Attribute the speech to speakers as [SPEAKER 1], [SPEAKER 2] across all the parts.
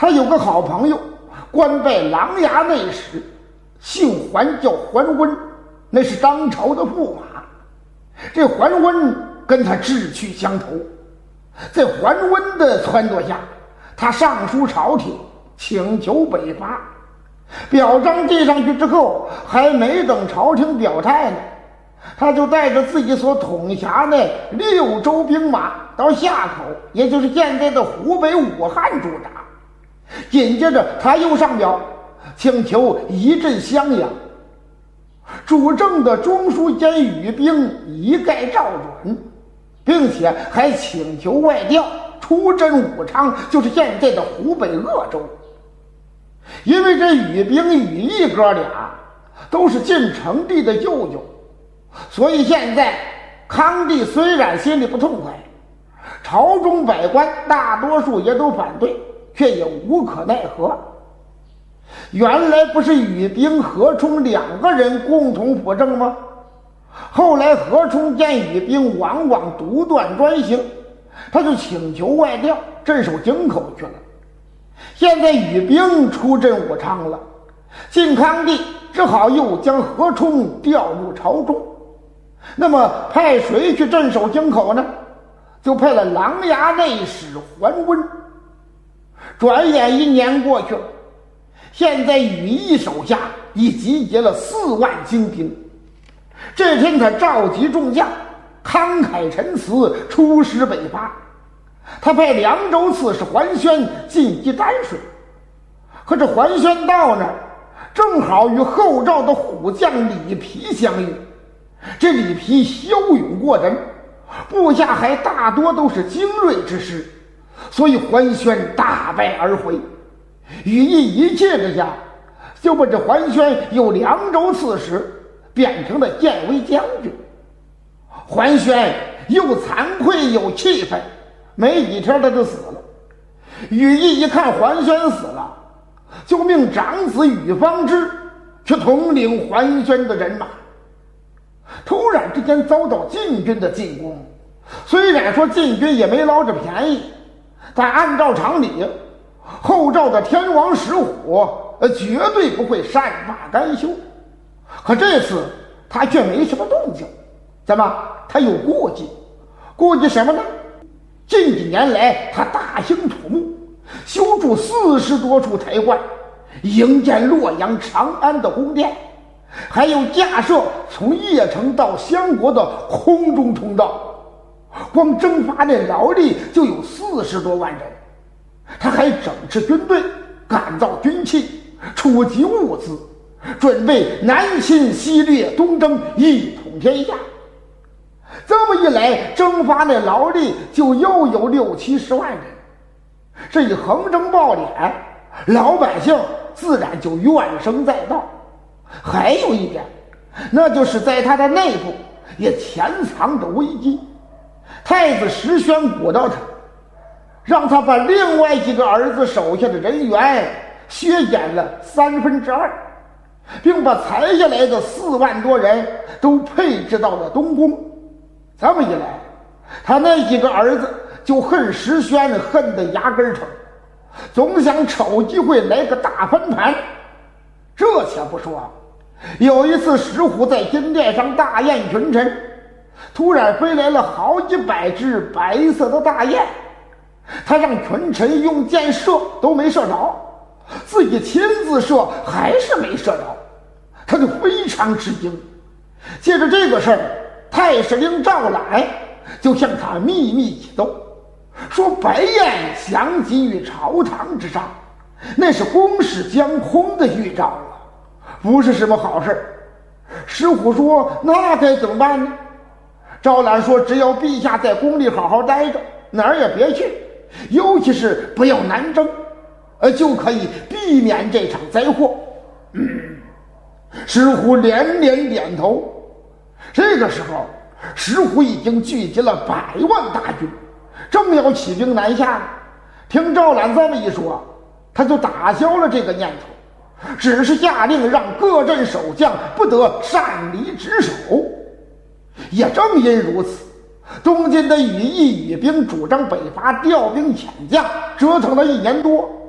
[SPEAKER 1] 他有个好朋友，官拜琅琊内史，姓桓，叫桓温，那是当朝的驸马。这桓温跟他志趣相投，在桓温的撺掇下，他上书朝廷请求北伐。表彰递上去之后，还没等朝廷表态呢，他就带着自己所统辖的6州兵马到夏口，也就是现在的湖北武汉驻扎。紧接着他又上表请求一镇襄阳，主政的中书监羽兵一概照准，并且还请求外调出镇武昌，就是现在的湖北鄂州。因为这羽兵羽翼哥俩都是晋成帝的舅舅，所以现在康帝虽然心里不痛快，朝中百官大多数也都反对，却也无可奈何。原来不是羽兵何冲2个人共同辅政吗？后来何冲见羽兵往往独断专行，他就请求外调镇守京口去了。现在羽兵出镇武昌了，晋康帝只好又将何冲调入朝中。那么派谁去镇守京口呢？就派了琅琊内史桓温。转眼1年过去了，现在羽翼手下已集结了4万精兵。这天他召集众将，慷慨陈词，出师北伐。他派凉州刺史桓宣进击丹水，可这桓宣到那儿，正好与后赵的虎将李皮相遇。这李皮骁勇过人，部下还大多都是精锐之师，所以桓宣大败而回。羽翼一气之下，就把这桓宣由凉州刺史变成了建威将军。桓宣又惭愧又气愤，没几天他就死了。羽翼一看桓宣死了，就命长子羽方之去统领桓宣的人马。突然之间遭到晋军的进攻，虽然说晋军也没捞着便宜，但按照常理，后赵的天王石虎绝对不会善罢甘休。可这次他却没什么动静，怎么？他有顾忌，顾忌什么呢？近几年来他大兴土木，修筑40多处台观，营建洛阳、长安的宫殿，还有架设从邺城到襄国的空中通道，光征发那劳力就有40多万人。他还整治军队，改造军器，储集物资，准备南侵西掠，东征，一统天下。这么一来，征发那劳力就又有60、70万人。这一横征暴敛，老百姓自然就怨声载道。还有一点，那就是在他的内部也潜藏着危机。太子石宣鼓捣他，让他把另外几个儿子手下的人员削减了2/3，并把裁下来的4万多人都配置到了东宫。这么一来，他那几个儿子就恨石宣恨得牙根疼，总想瞅机会来个大翻盘。这且不说，有一次石虎在金殿上大宴群臣，突然飞来了好几百只白色的大雁，他让群臣用箭射都没射着，自己亲自射还是没射着，他就非常吃惊。借着这个事儿，太史令赵览就向他秘密启奏，说白雁翔集于朝堂之上，那是公事将空的预兆了，不是什么好事。石虎说：“那该怎么办呢？”赵览说：“只要陛下在宫里好好待着，哪儿也别去，尤其是不要南征，就可以避免这场灾祸。”石虎连连点头。这个时候，石虎已经聚集了100万大军，正要起兵南下。听赵览这么一说，他就打消了这个念头，只是下令让各镇守将不得擅离职守。也正因如此，东晋的羽翼羽兵主张北伐，调兵遣将，折腾了1年多，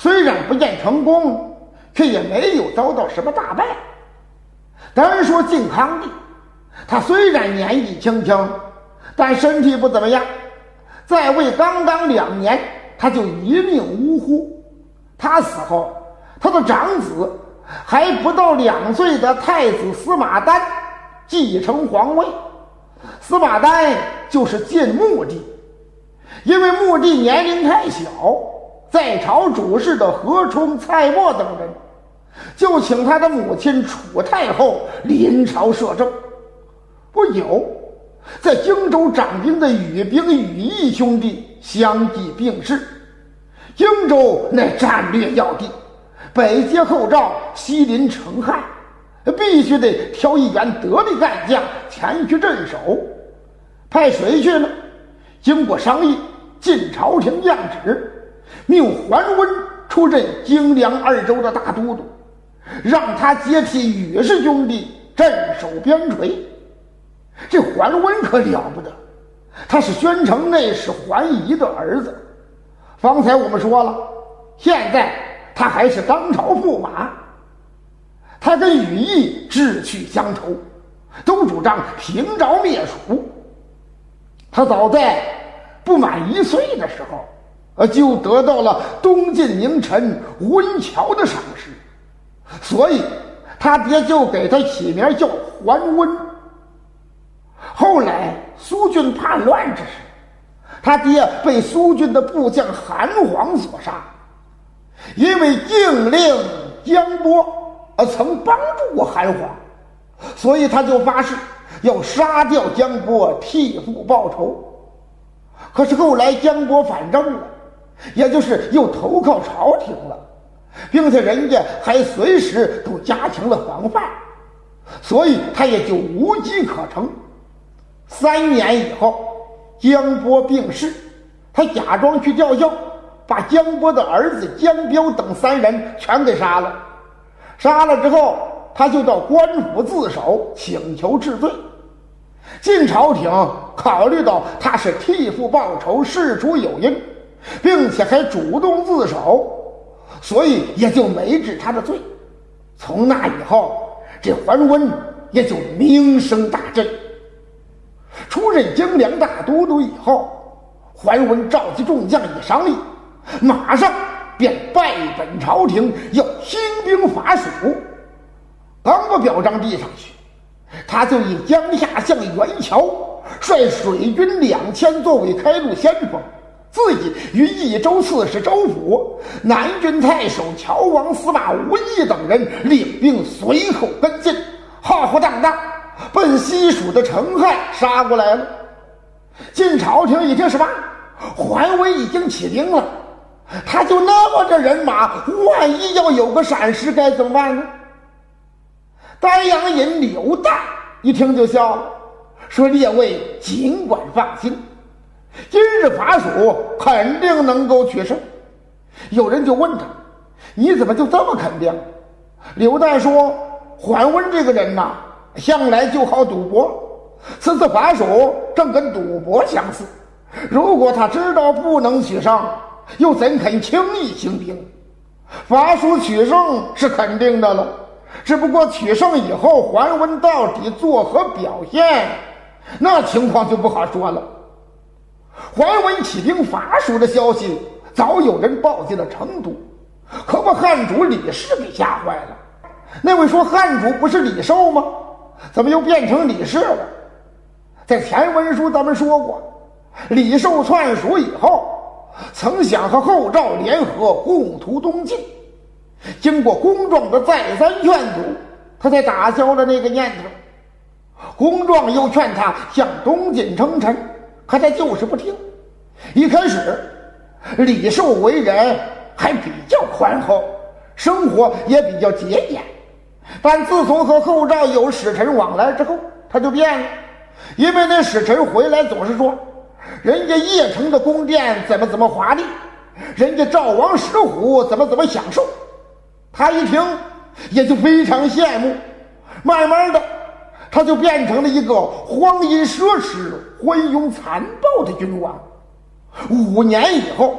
[SPEAKER 1] 虽然不见成功，却也没有遭到什么大败。单说晋康帝，他虽然年纪轻轻，但身体不怎么样，在位刚刚2年，他就一命呜呼。他死后，他的长子还不到2岁的太子司马丹继承皇位。司马丹就是晋穆帝，因为穆帝年龄太小，在朝主事的何冲、蔡瑁等人就请他的母亲楚太后临朝摄政。不久，在荆州掌兵的羽兵、羽翼兄弟相继病逝。荆州乃战略要地，北接后赵，西临成汉，必须得挑一员得力干将前去镇守。派谁去呢？经过商议，晋朝廷降旨，命桓温出任荆凉2州的大都督，让他接替羽氏兄弟镇守边陲。这桓温可了不得，他是宣城内史桓仪的儿子。方才我们说了，现在他还是当朝驸马。他跟羽翼志趣相投，都主张平赵灭蜀。他早在不满1岁的时候，就得到了东晋名臣温峤的赏识，所以他爹就给他起名叫桓温。后来苏峻叛乱之时，他爹被苏峻的部将韩晃所杀，因为禁令江波曾帮助过韩晃，所以他就发誓要杀掉江波，替父报仇。可是后来江波反正了，也就是又投靠朝廷了，并且人家还随时都加强了防范，所以他也就无机可乘。3年以后，江波病逝，他假装去吊孝，把江波的儿子江彪等3人全给杀了。杀了之后，他就到官府自首，请求治罪。晋朝廷考虑到他是替父报仇，事出有因，并且还主动自首，所以也就没治他的罪。从那以后，这桓温也就名声大振。出任荆凉大都督以后，桓温召集众将一商议，马上便拜本朝廷，要兴兵伐蜀。刚把表彰递上去，他就以江夏相袁乔率水军2000作为开路先锋，自己与益州刺史周辅、南郡太守乔王司马无益等人领兵随后跟进，浩浩荡荡奔西蜀的成汉杀过来了。晋朝廷一听什么，桓温已经起兵了，他就那么着人马，万一要有个闪失该怎么办呢？丹阳尹刘旦一听就笑了，说列位尽管放心，今日伐蜀肯定能够取胜。有人就问他，你怎么就这么肯定？刘旦说，桓温这个人呐，向来就好赌博，此次伐蜀正跟赌博相似，如果他知道不能取胜，又怎肯轻易兴兵？伐蜀取胜是肯定的了，只不过取胜以后桓温到底作何表现，那情况就不好说了。桓温起兵伐蜀的消息早有人报进了成都，可把汉主李氏给吓坏了。那位说汉主不是李寿吗？怎么又变成李氏了？在前文书咱们说过，李寿篡蜀以后，曾想和后赵联合共图东晋，经过公壮的再三劝阻，他才打消了那个念头。公壮又劝他向东晋称臣，可他就是不听。一开始李寿为人还比较宽厚，生活也比较节俭，但自从和后赵有使臣往来之后，他就变了。因为那使臣回来总是说，人家邺城的宫殿怎么华丽，人家赵王石虎怎么享受，他一听也就非常羡慕。慢慢的他就变成了一个荒淫奢侈、昏庸残暴的君王。5年以后，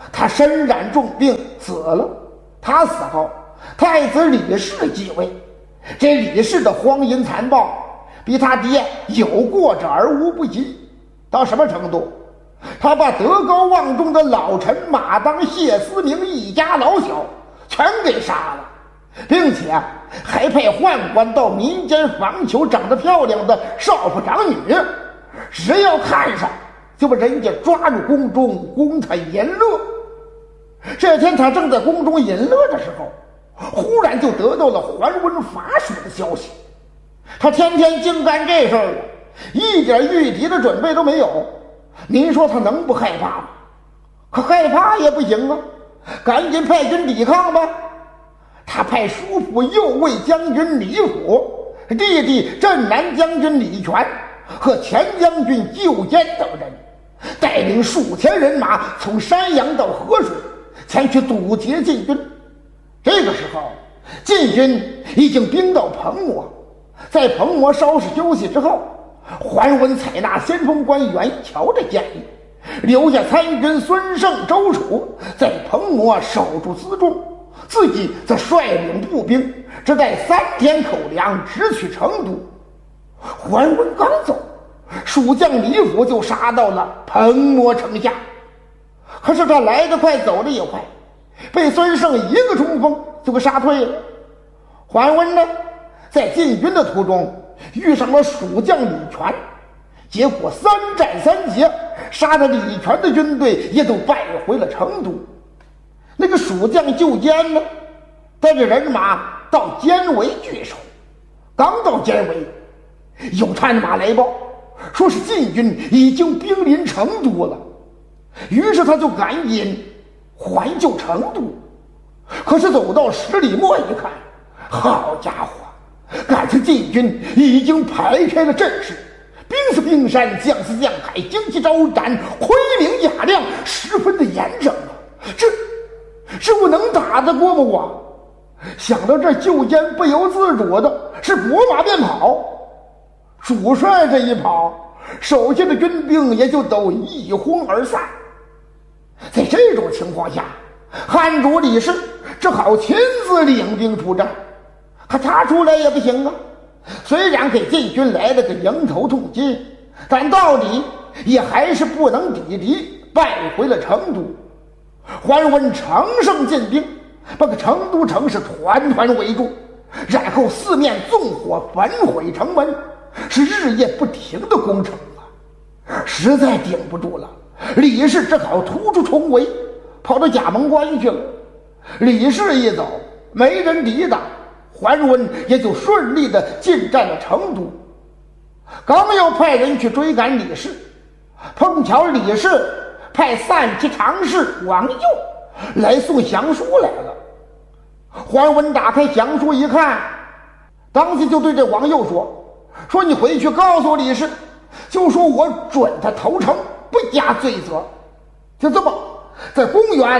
[SPEAKER 1] 他身染重病死了。他死后，太子李氏继位。这李氏的荒淫残暴比他爹有过之而无不及，到什么程度？他把德高望重的老臣马当、谢思明一家老小全给杀了，并且还派宦官到民间访求长得漂亮的少妇长女，只要看上就把人家抓入宫中供他淫乐。这天他正在宫中淫乐的时候，忽然就得到了桓温伐蜀的消息。他天天净干这事儿了，一点御敌的准备都没有。您说他能不害怕吗？可害怕也不行啊，赶紧派军抵抗吧。他派叔父右卫将军李辅、弟弟镇南将军李全和前将军救监等人，带领数千人马从山阳到河水，前去堵截晋军。这个时候，晋军已经兵到彭模，在彭模稍事休息之后，桓温采纳先锋官袁乔的建议，留下参军孙胜、周楚在彭模守住辎重，自己则率领步兵，只带3天口粮直取成都。桓温刚走，蜀将李辅就杀到了彭模城下。可是他来得快，走得也快，被孙胜一个冲锋就给杀退了。桓温呢，在进军的途中遇上了蜀将李全，结果3战3捷，杀得李全的军队也都败回了成都。那个蜀将救监呢，带着人马到监围据守。刚到监围，有探马来报，说是晋军已经兵临成都了。于是他就赶紧还救成都。可是走到10里末一看，好家伙，感情晋军已经排开了阵势，兵似冰山，将似将海，旌旗招展，盔明甲亮，十分的严整啊！这我能打得过吗？我想到这，救监不由自主的是拨马便跑。主帅这一跑，手下的军兵也就都一哄而散。在这种情况下，汉主李氏只好亲自领兵出战。可他出来也不行啊，虽然给晋军来了个迎头痛击，但到底也还是不能抵敌，败回了成都。桓温乘胜进兵，把个成都城是团团围住，然后四面纵火焚毁城门，是日夜不停的攻城啊，实在顶不住了。李氏只好突出重围，跑到葭萌关去了。李氏一走，没人抵挡，桓温也就顺利的进占了成都。刚要派人去追赶李氏，碰巧李氏派散骑常侍王佑来送降书来了。桓温打开降书一看，当即就对这王佑说你回去告诉李氏，就说我准他投诚，不加罪责。就这么，在公元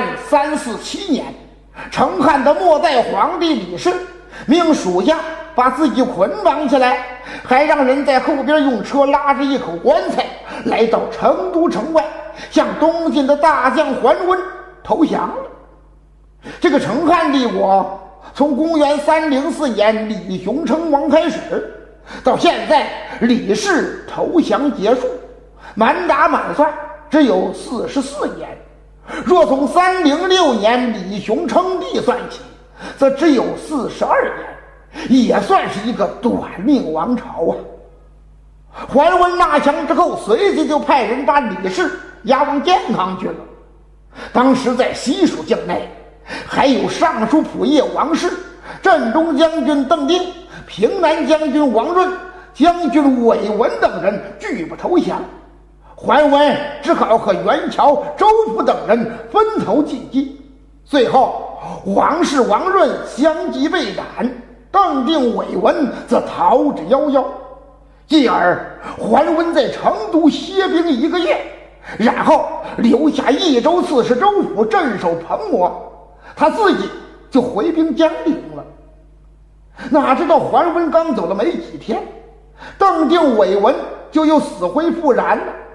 [SPEAKER 1] 347年，成汉的末代皇帝李氏命属下把自己捆绑起来，还让人在后边用车拉着一口棺材来到成都城外，向东晋的大将桓温投降了。这个成汉帝国从公元304年李雄称王开始，到现在李氏投降结束，满打满算只有44年。若从306年李雄称帝算起，则只有42年，也算是一个短命王朝啊。桓温纳降之后，随即就派人把李氏押往建康去了。当时在西蜀境内，还有尚书仆射王氏、镇东将军邓丁、平南将军王润、将军韦文等人拒不投降。桓温只好和袁乔、周辅等人分头进击。最后王氏、王润相继被斩，邓定、韦文则逃之夭夭。继而桓温在成都歇兵1个月，然后留下益州刺史周辅镇守彭模，他自己就回兵江陵了。哪知道桓温刚走了没几天，邓定、韦文就又死灰复燃了。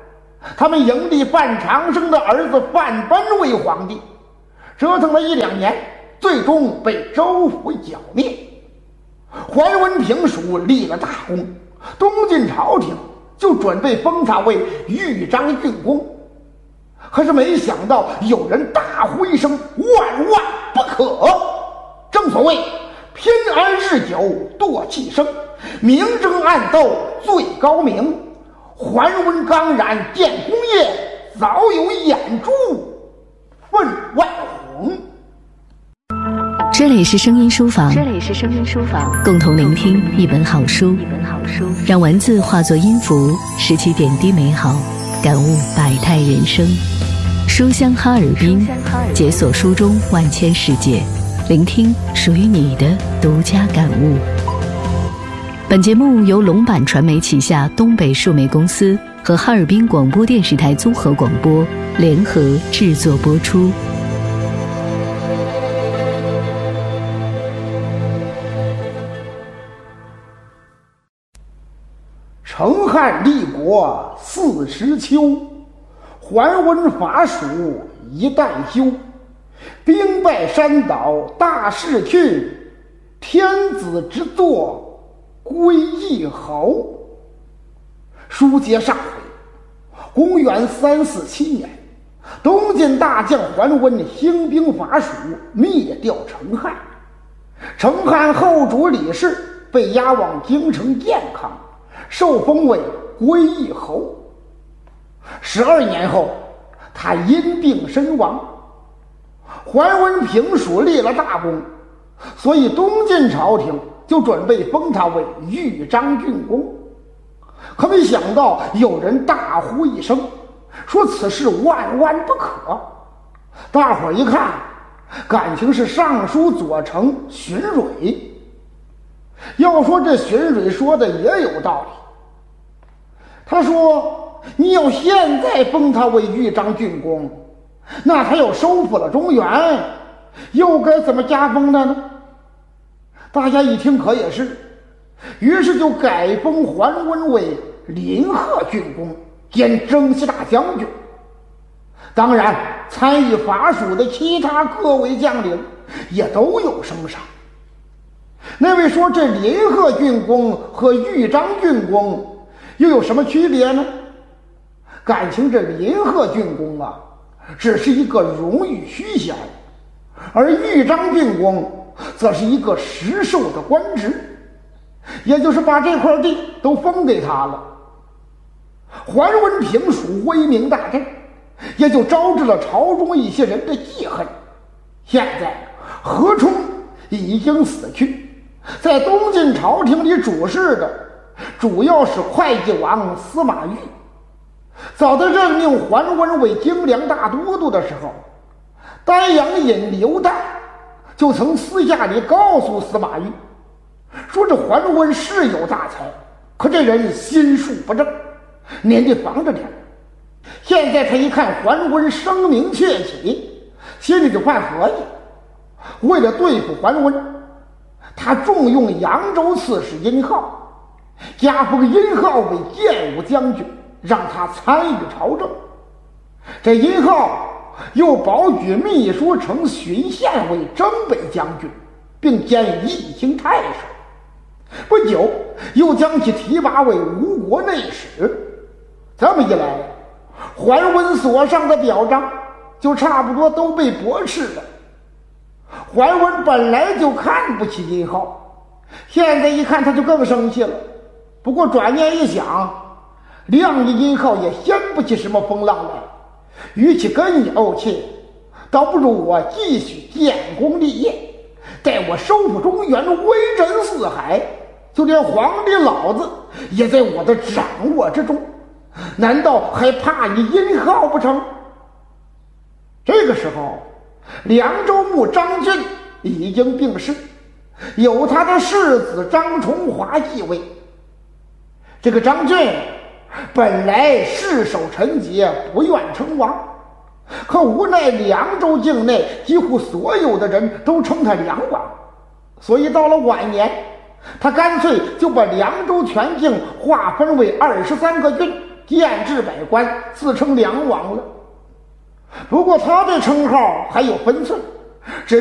[SPEAKER 1] 他们迎立范长生的儿子范本为皇帝，折腾了1-2年，最终被州府剿灭。桓温平蜀立了大功，东晋朝廷就准备封他为豫章郡公。可是没想到有人大呼一声，万万不可！正所谓偏安日久惰气生，明争暗斗最高明。桓温刚然建功业，早有眼珠分外红。
[SPEAKER 2] 这里是声音书房，共同聆听一本好书，让文字化作音符，拾起点滴美好，感悟百态人生。书香哈尔滨，解锁书中万千世界，聆听属于你的独家感悟。本节目由龙版传媒旗下东北数媒公司和哈尔滨广播电视台综合广播联合制作播出。
[SPEAKER 1] 成汉立国40秋，桓温伐蜀一旦休。兵败山倒大势去，天子之作归义侯。书接上回，公元347年，东晋大将桓温兴兵伐蜀，灭掉成汉。成汉后主李氏被押往京城建康，受封为归义侯。12年后，他因病身亡。桓温平蜀立了大功，所以东晋朝廷就准备封他为豫章郡公。可没想到有人大呼一声，说此事万万不可。大伙儿一看，感情是尚书左丞荀蕊。要说这荀蕊说的也有道理，他说你要现在封他为豫章郡公，那他又收复了中原，又该怎么加封他呢？大家一听可也是，于是就改封桓温为临贺郡公兼征西大将军。当然参与伐蜀的其他各位将领也都有升赏。那位说这临贺郡公和豫章郡公又有什么区别呢？感情这临贺郡公啊，只是一个荣誉虚衔，而豫章郡公则是一个实授的官职，也就是把这块地都封给他了。桓温平蜀威名大振，也就招致了朝中一些人的记恨。现在何冲已经死去，在东晋朝廷里主事的主要是会稽王司马懿。早在任命桓温为京粮大都督的时候，丹阳尹刘岱就曾私下里告诉司马懿，说这桓温是有大才，可这人心术不正，您得防着点。现在他一看桓温声名鹊起，心里就犯合计，为了对付桓温，他重用扬州刺史殷浩，加封殷浩为建武将军，让他参与朝政。这殷浩又保举秘书丞荀宪为征北将军，并兼义兴太守。不久又将其提拔为吴国内史。这么一来，桓温所上的表彰就差不多都被驳斥了。桓温本来就看不起殷浩，现在一看他就更生气了。不过转念一想，亮爷殷浩也掀不起什么风浪来，与其跟你怄气，倒不如我继续建功立业，待我收复中原，威震四海，就连皇帝老子也在我的掌握之中，难道还怕你殷浩不成？这个时候，凉州牧张俊已经病逝，由他的世子张崇华继位。这个张俊本来誓守臣节，不愿称王，可无奈凉州境内几乎所有的人都称他凉王，所以到了晚年，他干脆就把凉州全境划分为23个郡， 建制百官，自称梁王了。不过他这称号还有分寸，这